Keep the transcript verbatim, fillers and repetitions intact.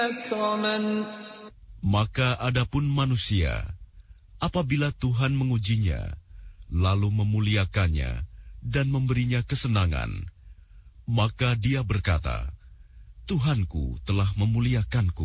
أكرمن. Maka adapun manusia, apabila Tuhan mengujinya, lalu memuliakannya dan memberinya kesenangan, maka dia berkata, Tuhanku telah memuliakanku.